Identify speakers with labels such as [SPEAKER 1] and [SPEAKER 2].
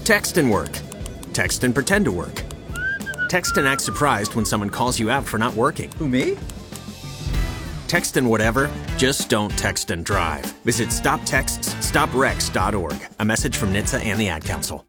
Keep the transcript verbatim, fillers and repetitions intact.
[SPEAKER 1] Text and work. Text and pretend to work. Text and act surprised when someone calls you out for not working.
[SPEAKER 2] Who, me?
[SPEAKER 1] Text and whatever, just don't text and drive. Visit stop texts stop wrecks dot org. A message from N H T S A and the Ad Council.